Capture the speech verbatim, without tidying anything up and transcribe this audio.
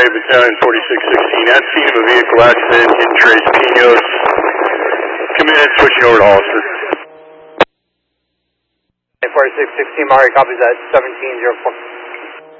Battalion forty-six sixteen, at scene of a vehicle accident in Tres Pinos. Come in, switching over to Hollister. forty-six sixteen, Mari, copies at seventeen oh four.